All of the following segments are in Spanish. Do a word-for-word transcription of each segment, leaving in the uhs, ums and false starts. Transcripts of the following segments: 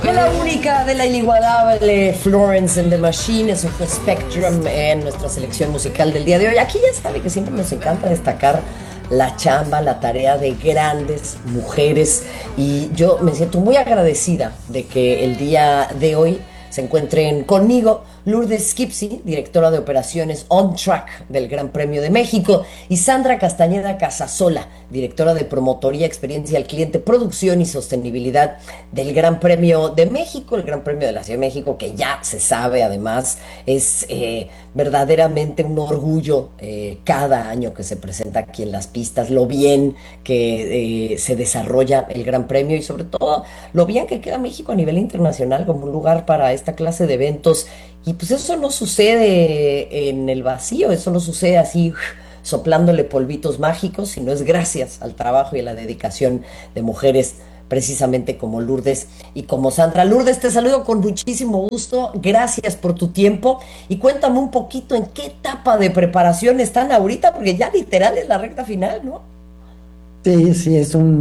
De la única, de la inigualable Florence and the Machine, eso fue Spectrum en nuestra selección musical del día de hoy. Aquí ya sabe que siempre nos encanta destacar la chamba, la tarea de grandes mujeres, y yo me siento muy agradecida de que el día de hoy se encuentren conmigo Lourdes Skipsi, directora de operaciones On Track del Gran Premio de México, y Sandra Castañeda Casasola, directora de promotoría, experiencia al cliente, producción y sostenibilidad del Gran Premio de México, el Gran Premio de la Ciudad de México, que ya se sabe además es eh, verdaderamente un orgullo eh, cada año que se presenta aquí en las pistas, lo bien que eh, se desarrolla el Gran Premio y sobre todo lo bien que queda México a nivel internacional como un lugar para esta clase de eventos. Y pues eso no sucede en el vacío, eso no sucede así soplándole polvitos mágicos, sino es gracias al trabajo y a la dedicación de mujeres precisamente como Lourdes y como Sandra. Lourdes, te saludo con muchísimo gusto, gracias por tu tiempo y cuéntame un poquito en qué etapa de preparación están ahorita, porque ya literal es la recta final, ¿no? Sí, sí, es un,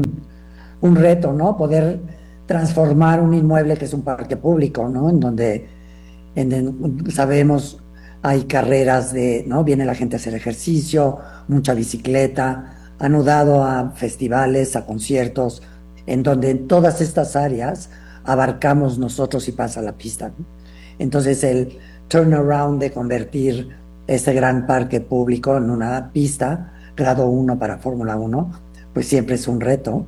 un reto, ¿no? Poder transformar un inmueble que es un parque público, ¿no? En donde en, en- sabemos hay carreras de, ¿no? Viene la gente a hacer ejercicio, mucha bicicleta, anudado a festivales, a conciertos, en donde en todas estas áreas abarcamos nosotros y pasa la pista, ¿no? Entonces el turnaround de convertir este gran parque público en una pista, grado uno para Fórmula Uno, pues siempre es un reto,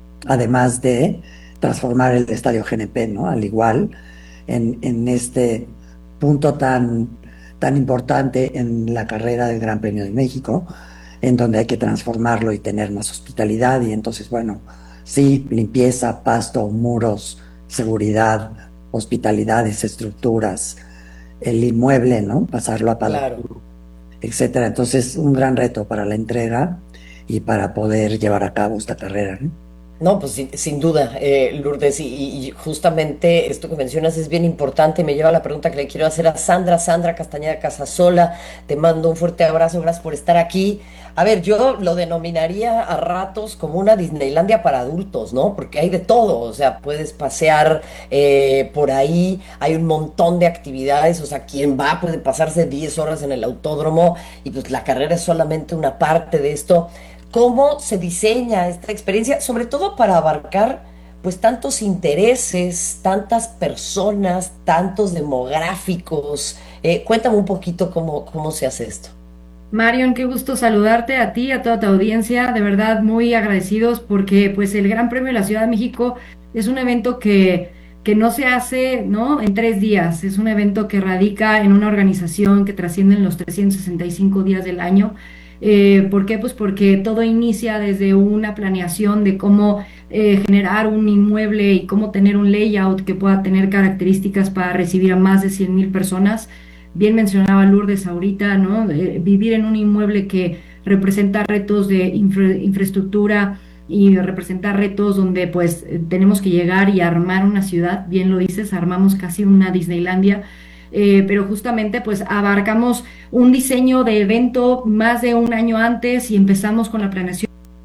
además de transformar el estadio G N P, ¿no? Al igual, en, en este punto tan, tan importante en la carrera del Gran Premio de México, en donde hay que transformarlo y tener más hospitalidad. Y entonces, bueno, sí, limpieza, pasto, muros, seguridad, hospitalidades, estructuras, el inmueble, ¿no? Pasarlo a Claro. Paladuro, etcétera. Entonces, un gran reto para la entrega y para poder llevar a cabo esta carrera, ¿no? No, pues sin, sin duda, eh, Lourdes, y, y- y justamente esto que mencionas es bien importante. Me lleva a la pregunta que le quiero hacer a Sandra, Sandra Castañeda Casasola. Te mando un fuerte abrazo, gracias por estar aquí. A ver, yo lo denominaría a ratos como una Disneylandia para adultos, ¿no? Porque hay de todo, o sea, puedes pasear eh, por ahí, hay un montón de actividades, o sea, quien va puede pasarse diez horas en el autódromo y pues la carrera es solamente una parte de esto. ¿Cómo se diseña esta experiencia, sobre todo para abarcar pues tantos intereses, tantas personas, tantos demográficos? Eh, cuéntame un poquito cómo, cómo se hace esto. Marion, qué gusto saludarte a ti, a toda tu audiencia, de verdad muy agradecidos porque pues el Gran Premio de la Ciudad de México es un evento que, que no se hace, ¿no? En tres días, es un evento que radica en una organización que trasciende en los trescientos sesenta y cinco días del año. Eh, ¿por qué? Pues porque todo inicia desde una planeación de cómo eh, generar un inmueble y cómo tener un layout que pueda tener características para recibir a más de cien mil personas. Bien mencionaba Lourdes ahorita, ¿no? Eh, vivir en un inmueble que representa retos de infra- infraestructura y representa retos donde pues eh, tenemos que llegar y armar una ciudad, bien lo dices, armamos casi una Disneylandia, eh, pero justamente pues abarcamos un diseño de evento más de un año antes y empezamos con la planeación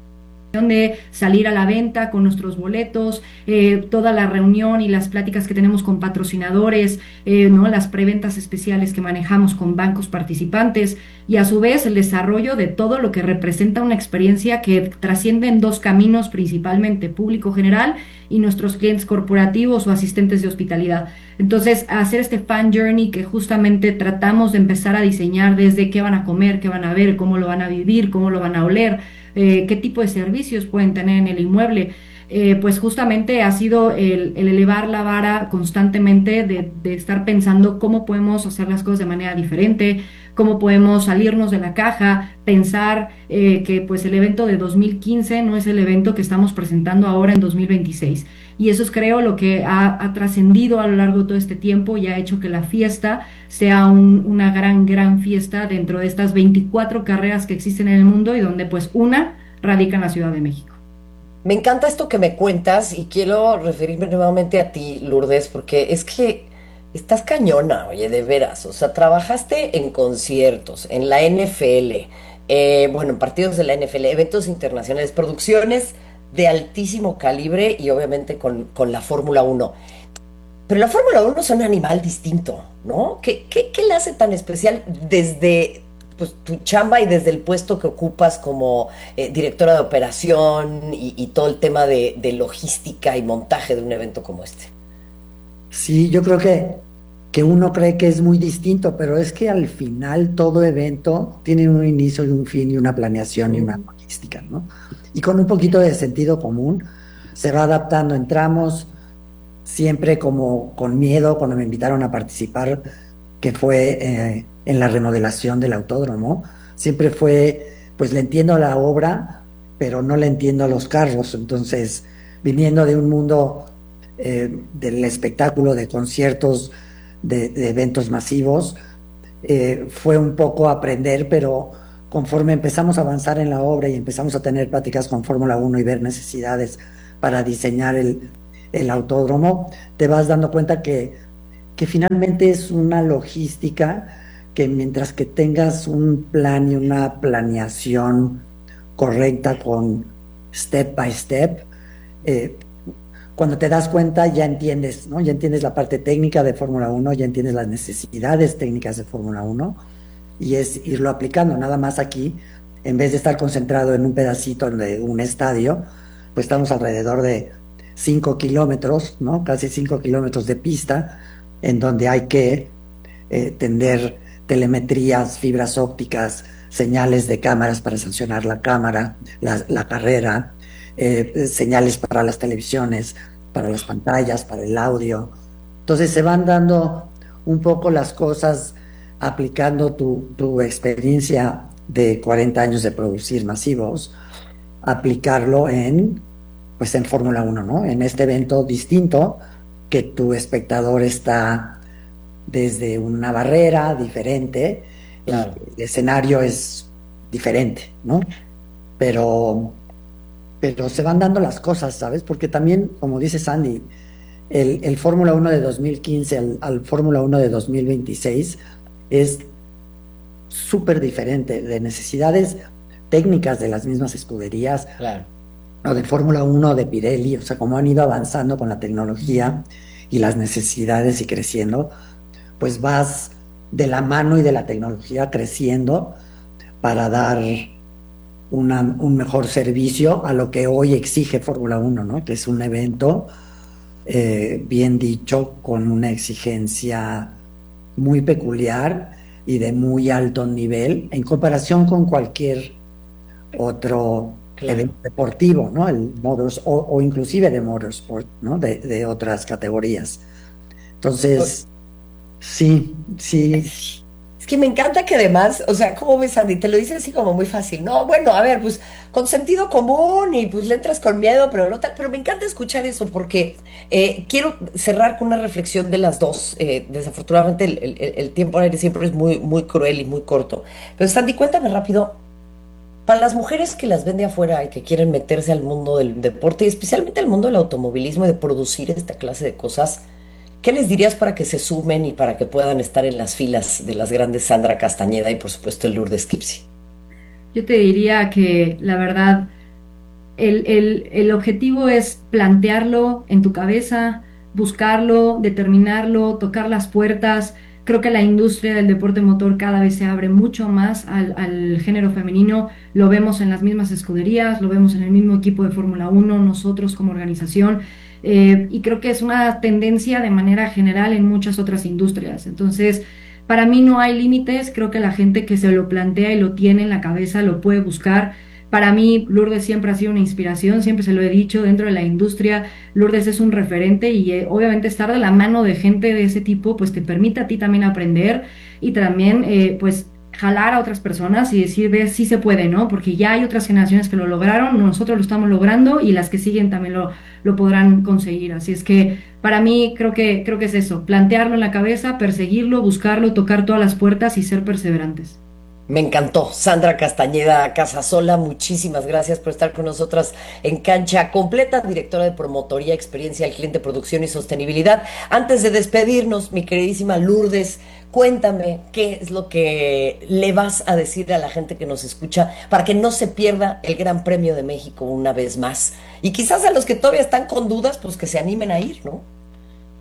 de salir a la venta con nuestros boletos, eh, toda la reunión y las pláticas que tenemos con patrocinadores, eh, ¿no? Las preventas especiales que manejamos con bancos participantes y a su vez el desarrollo de todo lo que representa una experiencia que trasciende en dos caminos principalmente, público general y nuestros clientes corporativos o asistentes de hospitalidad. Entonces, hacer este fan journey que justamente tratamos de empezar a diseñar desde qué van a comer, qué van a ver, cómo lo van a vivir, cómo lo van a oler, eh, qué tipo de servicios pueden tener en el inmueble. Eh, pues justamente ha sido el, el elevar la vara constantemente de, de estar pensando cómo podemos hacer las cosas de manera diferente, cómo podemos salirnos de la caja, pensar eh, que pues el evento de dos mil quince no es el evento que estamos presentando ahora en dos mil veintiséis. Y eso es creo lo que ha, ha trascendido a lo largo de todo este tiempo y ha hecho que la fiesta sea un- una gran, gran fiesta dentro de estas veinticuatro carreras que existen en el mundo y donde pues una radica en la Ciudad de México. Me encanta esto que me cuentas y quiero referirme nuevamente a ti, Lourdes, porque es que estás cañona, oye, de veras. O sea, trabajaste en conciertos, en la N F L, eh, bueno, en partidos de la N F L, eventos internacionales, producciones de altísimo calibre y obviamente con, con la Fórmula Uno. Pero la Fórmula Uno es un animal distinto, ¿no? ¿Qué, qué, qué le hace tan especial desde pues, tu chamba y desde el puesto que ocupas como eh, directora de operación y, y todo el tema de, de logística y montaje de un evento como este? Sí, yo creo que, que uno cree que es muy distinto, pero es que al final todo evento tiene un inicio y un fin y una planeación y una Mm. logística, ¿no? Y con un poquito de sentido común se va adaptando. Entramos siempre como con miedo cuando me invitaron a participar, que fue eh, en la remodelación del autódromo. Siempre fue, pues le entiendo a la obra, pero no le entiendo a los carros. Entonces, viniendo de un mundo eh, del espectáculo, de conciertos, de, de eventos masivos, eh, fue un poco aprender, pero conforme empezamos a avanzar en la obra y empezamos a tener pláticas con Fórmula Uno y ver necesidades para diseñar el, el autódromo, te vas dando cuenta que, que finalmente es una logística que mientras que tengas un plan y una planeación correcta con step by step, eh, cuando te das cuenta ya entiendes, ¿no? Ya entiendes la parte técnica de Fórmula Uno, ya entiendes las necesidades técnicas de Fórmula Uno y es irlo aplicando. Nada más aquí, en vez de estar concentrado en un pedacito de un estadio, pues estamos alrededor de cinco kilómetros, ¿no? Casi cinco kilómetros de pista, en donde hay que eh, tender telemetrías, fibras ópticas, señales de cámaras para sancionar la cámara, la, la carrera, eh, señales para las televisiones, para las pantallas, para el audio. Entonces se van dando un poco las cosas aplicando tu, tu experiencia de cuarenta años de producir masivos, aplicarlo en, pues en Fórmula Uno, ¿no? En este evento distinto que tu espectador está desde una barrera diferente, el, Claro. el escenario es diferente, ¿no? Pero, pero se van dando las cosas, ¿sabes? Porque también, como dice Sandy, el, el Fórmula Uno de dos mil quince al, al Fórmula Uno de dos mil veintiséis es súper diferente de necesidades técnicas de las mismas escuderías, Claro. o de Fórmula Uno de Pirelli, o sea, cómo han ido avanzando con la tecnología y las necesidades y creciendo, pues vas de la mano y de la tecnología creciendo para dar una, un mejor servicio a lo que hoy exige Fórmula Uno, ¿no? Que es un evento, eh, bien dicho, con una exigencia muy peculiar y de muy alto nivel en comparación con cualquier otro Claro. evento deportivo, ¿no? El motors, o, o inclusive de motorsport, ¿no? De, de otras categorías. Entonces, sí, sí, Es que me encanta que además, o sea, ¿cómo ves, Andy? Te lo dicen así como muy fácil. No, bueno, a ver, pues con sentido común y pues le entras con miedo, pero no tal. Pero me encanta escuchar eso porque eh, quiero cerrar con una reflexión de las dos. Eh, desafortunadamente el, el- el- el tiempo aire siempre es muy, muy cruel y muy corto. Pero Sandy, cuéntame rápido, para las mujeres que las ven de afuera y que quieren meterse al mundo del deporte y especialmente al mundo del automovilismo y de producir esta clase de cosas, ¿qué les dirías para que se sumen y para que puedan estar en las filas de las grandes Sandra Castañeda y por supuesto el Lourdes Kipsi? Yo te diría que la verdad, el, el, el objetivo es plantearlo en tu cabeza, buscarlo, determinarlo, tocar las puertas. Creo que la industria del deporte motor cada vez se abre mucho más al, al género femenino. Lo vemos en las mismas escuderías, lo vemos en el mismo equipo de Fórmula Uno, nosotros como organización. Eh, y creo que es una tendencia de manera general en muchas otras industrias. Entonces, para mí no hay límites. Creo que la gente que se lo plantea y lo tiene en la cabeza lo puede buscar. Para mí, Lourdes siempre ha sido una inspiración, siempre se lo he dicho, dentro de la industria, Lourdes es un referente y eh, obviamente estar de la mano de gente de ese tipo, pues te permite a ti también aprender y también, eh, pues, jalar a otras personas y decir, ves, sí se puede, ¿no? Porque ya hay otras generaciones que lo lograron, nosotros lo estamos logrando y las que siguen también lo, lo podrán conseguir. Así es que para mí creo que, creo que es eso, plantearlo en la cabeza, perseguirlo, buscarlo, tocar todas las puertas y ser perseverantes. Me encantó. Sandra Castañeda Casasola, muchísimas gracias por estar con nosotras en Cancha Completa, directora de Promotoría, Experiencia al Cliente, Producción y Sostenibilidad. Antes de despedirnos, mi queridísima Lourdes, cuéntame qué es lo que le vas a decir a la gente que nos escucha para que no se pierda el Gran Premio de México una vez más. Y quizás a los que todavía están con dudas, pues que se animen a ir, ¿no?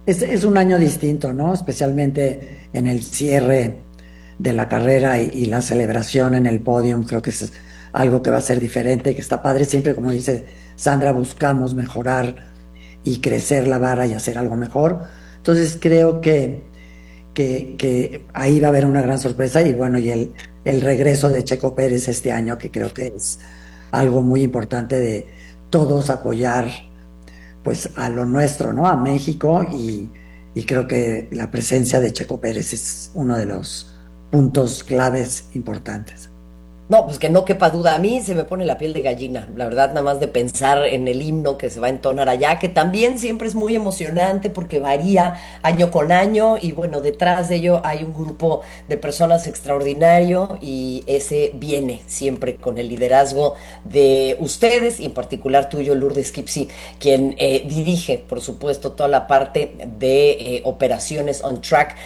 es, es un año distinto, ¿no? Especialmente en el cierre de la carrera y, y la celebración en el podium, creo que es algo que va a ser diferente, que está padre. Siempre, como dice Sandra, buscamos mejorar y crecer la vara y hacer algo mejor. Entonces creo que, que, que ahí va a haber una gran sorpresa y bueno, y el, el regreso de Checo Pérez este año, que creo que es algo muy importante de todos apoyar pues a lo nuestro, ¿no? A México y, y creo que la presencia de Checo Pérez es uno de los puntos claves importantes. No, pues que no quepa duda. A mí se me pone la piel de gallina, la verdad, nada más de pensar en el himno que se va a entonar allá, que también siempre es muy emocionante porque varía año con año y bueno, detrás de ello hay un grupo de personas extraordinario y ese viene siempre con el liderazgo de ustedes y en particular tuyo, Lourdes Kipsi, quien eh, dirige, por supuesto, toda la parte de eh, operaciones on track